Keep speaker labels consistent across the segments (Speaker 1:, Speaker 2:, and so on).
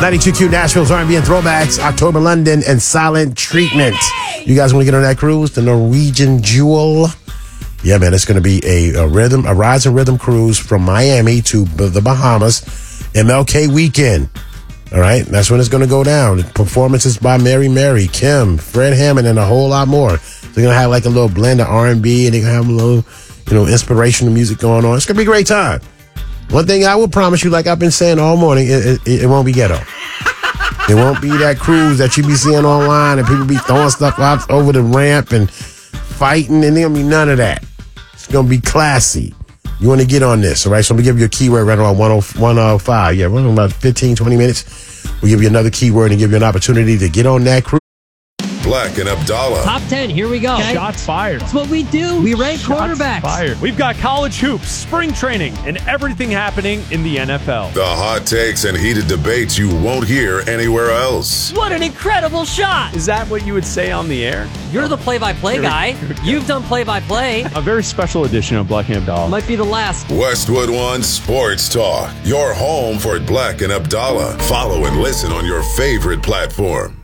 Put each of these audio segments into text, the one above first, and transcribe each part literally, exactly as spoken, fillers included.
Speaker 1: ninety-two Q Nashville's R and B and Throwbacks, October London, and Silent Treatment. You guys want to get on that cruise? The Norwegian Jewel. Yeah, man, it's going to be a, a rhythm, a rise and rhythm cruise from Miami to the Bahamas, M L K weekend. All right, that's when it's going to go down. Performances by Mary Mary, Kim, Fred Hammond, and a whole lot more. They're going to have like a little blend of R and B, and they're going to have a little, you know, inspirational music going on. It's going to be a great time. One thing I will promise you, like I've been saying all morning, it, it, it won't be ghetto. It won't be that cruise that you be seeing online and people be throwing stuff out over the ramp and fighting, and there going to be none of that. It's going to be classy. You want to get on this, all right? So I'm going to give you a keyword right around one oh five. Yeah, we're about fifteen, twenty minutes. We'll give you another keyword and give you an opportunity to get on that cruise.
Speaker 2: Black and Abdallah.
Speaker 3: Top ten, here we go.
Speaker 4: Okay. Shots fired.
Speaker 3: That's what we do. We rank
Speaker 4: Shots
Speaker 3: quarterbacks.
Speaker 4: fired. We've got college hoops, spring training, and everything happening in the N F L.
Speaker 2: The hot takes and heated debates you won't hear anywhere else.
Speaker 3: What an incredible shot.
Speaker 4: Is that what you would say on the air?
Speaker 3: You're the play-by-play guy. You've done play-by-play.
Speaker 4: A very special edition of Black and Abdallah.
Speaker 3: Might be the last.
Speaker 2: Westwood One Sports Talk. Your home for Black and Abdallah. Follow and listen on your favorite platform.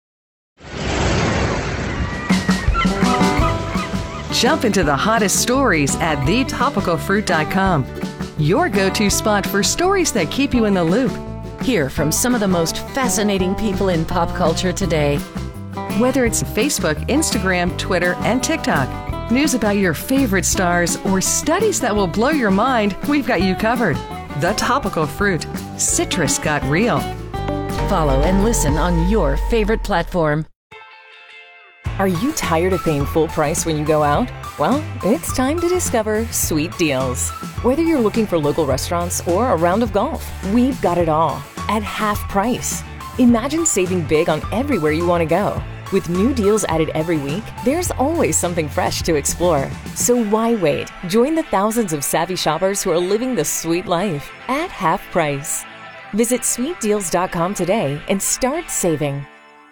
Speaker 5: Jump into the hottest stories at the topical fruit dot com. Your go-to spot for stories that keep you in the loop.
Speaker 6: Hear from some of the most fascinating people in pop culture today.
Speaker 5: Whether it's Facebook, Instagram, Twitter, and TikTok, news about your favorite stars, or studies that will blow your mind, we've got you covered. The Topical Fruit. Citrus got real.
Speaker 6: Follow and listen on your favorite platform.
Speaker 7: Are you tired of paying full price when you go out? Well, it's time to discover Sweet Deals. Whether you're looking for local restaurants or a round of golf, we've got it all at half price. Imagine saving big on everywhere you want to go. With new deals added every week, there's always something fresh to explore. So why wait? Join the thousands of savvy shoppers who are living the sweet life at half price. Visit sweet deals dot com today and start saving.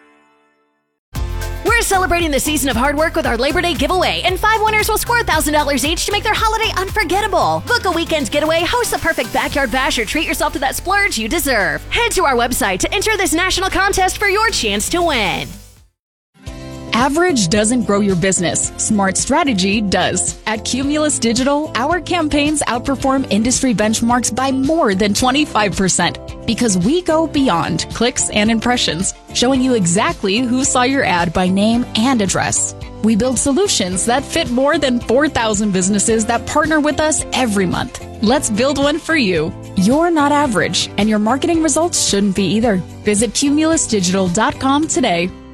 Speaker 8: We're celebrating the season of hard work with our Labor Day giveaway, and five winners will score one thousand dollars each to make their holiday unforgettable. Book a weekend getaway, host the perfect backyard bash, or treat yourself to that splurge you deserve. Head to our website to enter this national contest for your chance to win.
Speaker 9: Average doesn't grow your business. Smart strategy does. At Cumulus Digital, our campaigns outperform industry benchmarks by more than twenty-five percent because we go beyond clicks and impressions, showing you exactly who saw your ad by name and address. We build solutions that fit more than four thousand businesses that partner with us every month. Let's build one for you. You're not average, and your marketing results shouldn't be either. Visit cumulus digital dot com today.